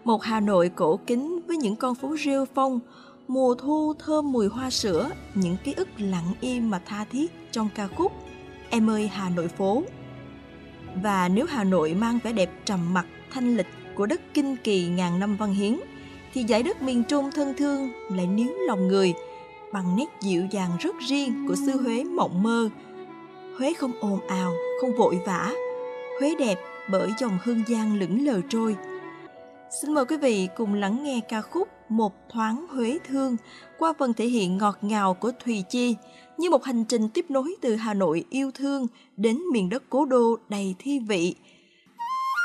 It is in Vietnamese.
Một Hà Nội cổ kính với những con phố rêu phong, mùa thu thơm mùi hoa sữa, những ký ức lặng im mà tha thiết trong ca khúc Em ơi Hà Nội phố. Và nếu Hà Nội mang vẻ đẹp trầm mặc, thanh lịch của đất kinh kỳ ngàn năm văn hiến, thì dải đất miền Trung thân thương lại níu lòng người bằng nét dịu dàng rất riêng của xứ Huế mộng mơ. Huế không ồn ào, không vội vã. Huế đẹp bởi dòng Hương Giang lững lờ trôi. Xin mời quý vị cùng lắng nghe ca khúc Một Thoáng Huế Thương qua phần thể hiện ngọt ngào của Thùy Chi, như một hành trình tiếp nối từ Hà Nội yêu thương đến miền đất cố đô đầy thi vị,